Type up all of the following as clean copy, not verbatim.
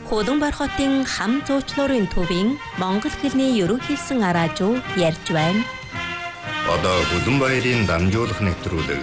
Хуланбар хотын хам зуучлуурын төвийн монгол хэлний ерөнхийсэн араажуу ярьж байна. Одоо Хуланбаярын дамжуулах нэвтрүүлэг.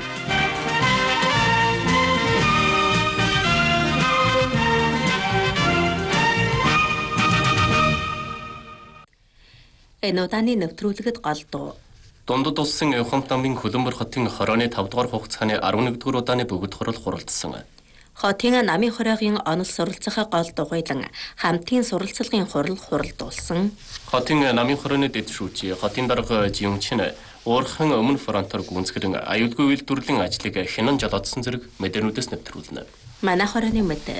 Энэ удааны нэвтрүүлэгэд голдуу. Дундад улсын Ухамт намын Хуланбар хотын 25 дугаар хугацааны 11 дугаар удааны бөгөөд хурал хуралдсан. Хотын намын хороогийн онол суралцах гол дугуйлан хамтын суралцлагын хурал хуралдуулсан. Хотын намын хорооны дэд шүүжи хотын дарга Жиунчин уурхан өмнө фронтоор гүнзгэрэн аюулгүй үйлдвэрлэлийн ажлыг хянан жолоодсон зэрэг мэдээлүүдээс нэвтрүүлнэ. Манай хорооны мэдээ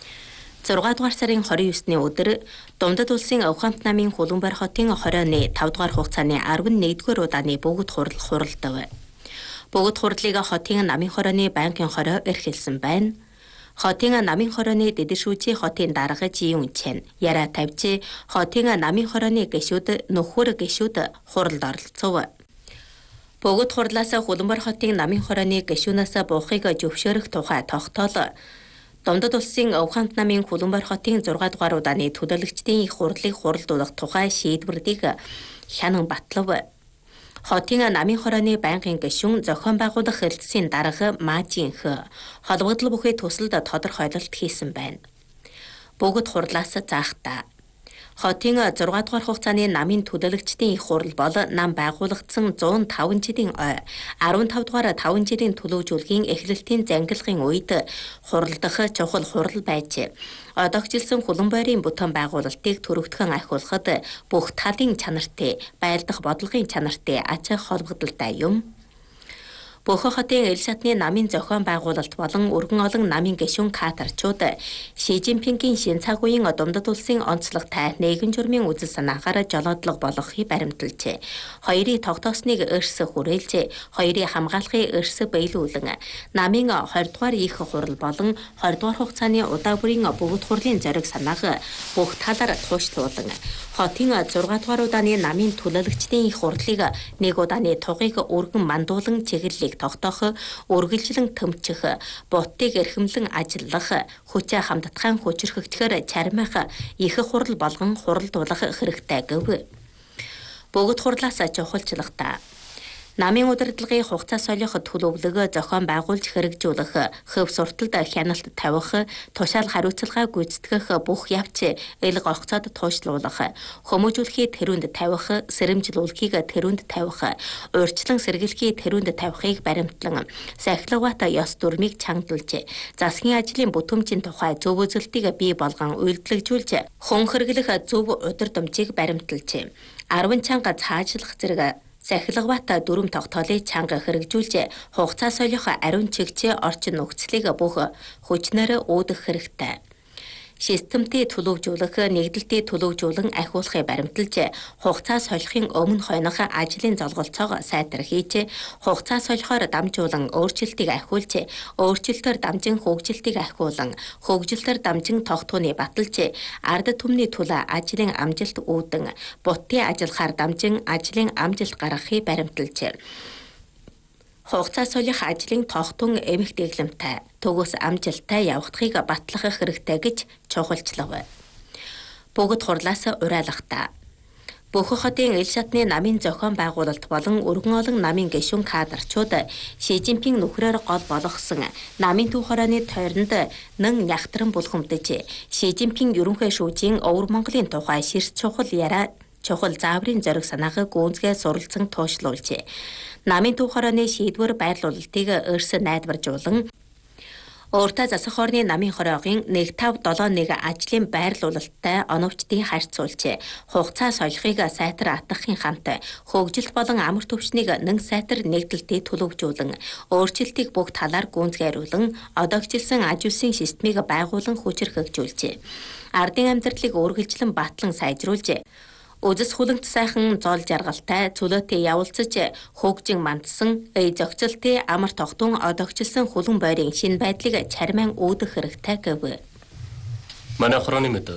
6 дугаар сарын 29-ны өдөр Дундад улсын Ухамт намын Хуланбар хотын хорооны 5 дугаар хугацааны 11 дугаар удааны бөгөөд хурал хуралдав. Бөгөөд хурлыг хотын намын хорооны банкын хороо эрхэлсэн байна. Хотын намын хорооны дэдэшүүжи хотын дарга Жиунчин яриа тавьж хотын намын хорооны гишүүд нөхөр гишүүд хуралд оролцов. Бөгөөд хурлаас Хуланбар хотын намын хорооны гишүүнээс буухыг зөвшөөрөх тухай тогтоол Дундад улсын Ухамт намын Хуланбар хотын 6 дугаар удааны төлөөлөгчдийн их хурлыг хуралдуулах тухай шийдвэрлэлийг хянан батлав. Хотын намын хорооны байнгын гишүүн зохион байгуулах хэлтсийн дарга Мажинх холбогдол бүхий төсөлд тодорхойлолт хийсэн байна. Бөгөөд хурлаас заахтаа хотын 6 дугаар хугацааны намын төлөөлөгчдийн их хурал бол нам байгуулагдсан 105 жилийн 15 дугаар 5 жилийн төлөвжүүлгийн эхлэлтийн зангилгын үед хуралдах чухал хурал байж одоогчлсон Хуланбаярын бүтэн байгуулалтыг төрөгдгөн ахиулахад бүх талын чанартай байлдах бодлогын чанартай ач холбогдолтой юм. Бөөхөн хотын эл шатны намын зохион байгуулалт болон өргөн олон намын гишүүн кадрчууд Ши Жинпингийн шин цаг үеийн Дундад улсын онцлогтой нийгэм журмын үзэл санаагаар жолоодлого болгохыг баримталжээ. Хоёрын тогтоосныг эрс хүрээлжээ. Хоёрын хамгаалахыг эрс биелүүлэн намын 20 дугаар их хурал болон 20 дугаар хугацааны удаа бүрийн бөгөөд хурлын зориг санааг бүх талаар туушлуулан хотын 6 дугаар удааны намын төлөөлөгчдийн их хурлыг нэг удааны тугыг өргөн мандуулан чиглэлийг тогтоох, үргэлжлэн төмчих, бутыг эрхэмлэн ажиллах, хүчээ хамтдахын хүчрхэгдэхээр чармих их хурал болгон хуралдуулах хэрэгтэй гэв. Бөгөөд хурлаас чухалчлагта намын удирдлагын хугацаа солих төлөвлөгөө зохион байгуулж хэрэгжүүлэх, хөв сурталд хяналт тавих, тушаал хариуцлага гүйцэтгэх бүх явц ил гогцоод туушлуулах, хүмүүжүүлэхий тэрүүнд тавих, сэрэмжлүүлэхийг тэрүүнд тавих, урьдчилан сэргийлэхий тэрүүнд тавихыг баримтлан, сахилгават ёс дүрмийг чангадулж, засгийн ажлын бүтэмжийн тухай зөв үзэлтийг бий болгон үйлдэлжүүлж, хүн хэрэглэх зөв удирдамжийг баримталж, 10 чанга цаашлах зэрэг сахилгават дүрм тогтоолыг чанга хэрэгжүүлж хугацаа солих ариун чигчээ орчин нөхцөлийг бүх хүчнээр үүдэх хэрэгтэй. Системтэй төлөвжүүлэх, нэгдэлтэй төлөвжүүлэн ахиулахыг баримталж, хугацаа солихын өмнө хойноох ажлын золголцоог сайтар хийж, хугацаа солихоор дамжуулан өөрчлөлтийг ахиулж, өөрчлөлтөөр дамжин хөгжилтийг ахиулан, хөгжилтөөр дамжин тогтооны баталж, ард түмний төлөө ажлын амжилт үүдэн, бутын ажиллахаар дамжин ажлын амжилт гаргахыг баримталж, хугацаа солих ажлын тогтун эмх дэглэмтэй төгөөс амжилттай явагдахыг батлах хэрэгтэй гэж чухалчлав. Бөгөөд хурлаас урайлахтаа Бөөхөн хотын эл шатны намын зохион байгуулалт болон өргөн олон намын гишүүн кадрчууд Ши Жинпинг нөхрөөр гол болгосон намын төв хорооны тойронд нэн нягтран булгамдж Ши Жинпинг ерөнхий шүүжийн Өвөр Монголын тухай ширс чухал яриа чухал зааврын зориг санааг гүнзгээ суралцсан туушлуулжээ. Намын төв хорооны шийдвэр байрлуулалтыг эрс найдваржуулан өөртөө засах орны намын хороогийн 1571 ажлын байрлуулалттай оновчдын харьцуулж хугацаа солихыг сайтар атгахын хамт хөгжилт болон амар төвчнийг нэн сайтар нэгдэлтэй төлөвжүүлэн өөрчлөлтийг бүх талаар гүнзгийрүүлэн одоогчлсон аж үйлсийн системийг байгуулан хүчрхэгжүүлжээ. Ардын амьдралыг үргэлжлэн батлан сайжруулж Үзэс хүлэнт сайхан зол жаргалтай цөлөөтэй явуулцаж хөгжин мандсан зохицолтой амар тогтун одоогчлсон Хуланбаярын шинэ байдлыг чармаан үүдэх хэрэгтэй гэв. Манай хорооны мэдээ